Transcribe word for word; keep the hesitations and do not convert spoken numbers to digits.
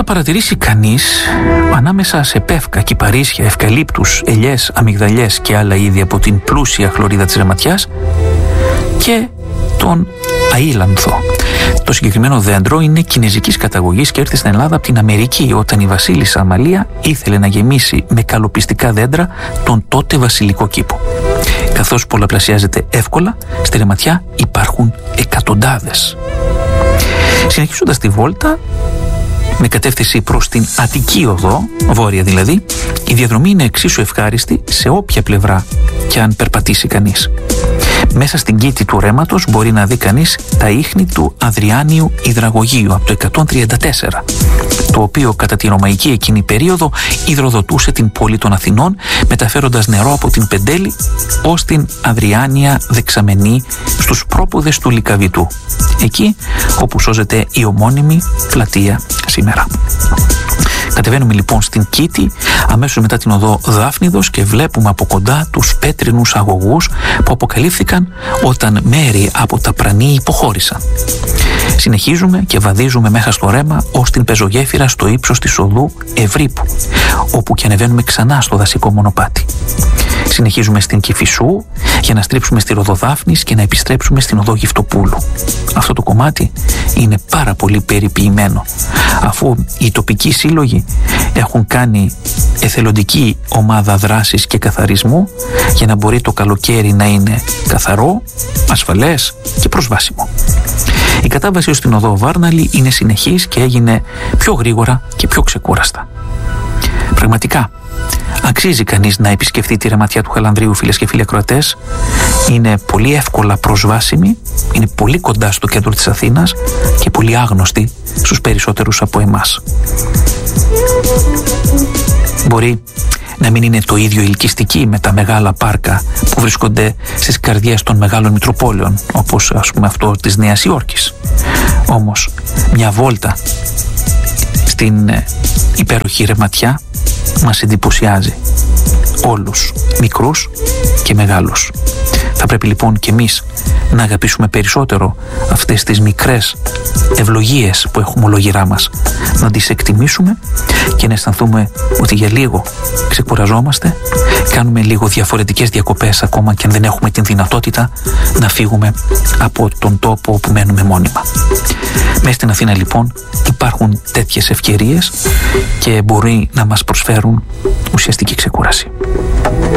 θα παρατηρήσει κανείς ανάμεσα σε πεύκα, κυπαρίσια, ευκαλύπτους, ελιές, αμυγδαλιές και άλλα είδη από την πλούσια χλωρίδα της Ρεματιάς και τον αήλανθο. Το συγκεκριμένο δέντρο είναι κινεζικής καταγωγής και ήρθε στην Ελλάδα από την Αμερική όταν η βασίλισσα Αμαλία ήθελε να γεμίσει με καλοπιστικά δέντρα τον τότε βασιλικό κήπο. Καθώς πολλαπλασιάζεται εύκολα, στη Ρεματιά υπάρχουν εκατοντάδες. Συνεχίζοντας τη βόλτα, με κατεύθυνση προς την Αττική Οδό, βόρεια δηλαδή, η διαδρομή είναι εξίσου ευχάριστη σε όποια πλευρά και αν περπατήσει κανείς. Μέσα στην κήτη του ρέματος μπορεί να δει κανείς τα ίχνη του Αδριάνιου υδραγωγείου από το εκατόν τριάντα τέσσερα, το οποίο κατά τη ρωμαϊκή εκείνη περίοδο υδροδοτούσε την πόλη των Αθηνών, μεταφέροντας νερό από την Πεντέλη ως την Αδριάνια δεξαμενή στους πρόποδες του Λυκαβητού, εκεί όπου σώζεται η ομώνυμη πλατεία σήμερα. Κατεβαίνουμε λοιπόν στην Κήτη αμέσως μετά την οδό Δάφνιδος και βλέπουμε από κοντά τους πέτρινους αγωγούς που αποκαλύφθηκαν όταν μέρη από τα πρανή υποχώρησαν. Συνεχίζουμε και βαδίζουμε μέσα στο ρέμα ως την πεζογέφυρα στο ύψος της οδού Ευρύπου, όπου και ανεβαίνουμε ξανά στο δασικό μονοπάτι. Συνεχίζουμε στην Κηφισού για να στρίψουμε στη Ροδοδάφνης και να επιστρέψουμε στην οδό Γυφτοπούλου. Αυτό το κομμάτι είναι πάρα πολύ περιποιημένο, αφού οι τοπικοί σύλλογοι έχουν κάνει εθελοντική ομάδα δράσης και καθαρισμού για να μπορεί το καλοκαίρι να είναι καθαρό, ασφαλές και προσβάσιμο. Η κατάβαση ως την οδό Βάρναλη είναι συνεχής και έγινε πιο γρήγορα και πιο ξεκούραστα. Πραγματικά, αξίζει κανείς να επισκεφτεί τη Ρεματιά του Χαλανδρίου, φίλες και φίλοι ακροατές. Είναι πολύ εύκολα προσβάσιμη, είναι πολύ κοντά στο κέντρο της Αθήνας και πολύ άγνωστη στους περισσότερους από εμάς. Μπορεί να μην είναι το ίδιο ελκυστική με τα μεγάλα πάρκα που βρίσκονται στις καρδιές των μεγάλων μητροπόλεων, όπως ας πούμε αυτό της Νέας Υόρκης. Όμως μια βόλτα στην υπέροχη Ρεματιά μας εντυπωσιάζει όλους, μικρούς και μεγάλους. Θα πρέπει λοιπόν και εμείς να αγαπήσουμε περισσότερο αυτές τις μικρές ευλογίες που έχουμε ολόγυρά μας, να τις εκτιμήσουμε και να αισθανθούμε ότι για λίγο ξεκουραζόμαστε, κάνουμε λίγο διαφορετικές διακοπές ακόμα και αν δεν έχουμε την δυνατότητα να φύγουμε από τον τόπο όπου μένουμε μόνιμα. Μέσα στην Αθήνα λοιπόν υπάρχουν τέτοιες ευκαιρίες και μπορεί να μας προσφέρουν ουσιαστική ξεκούραση.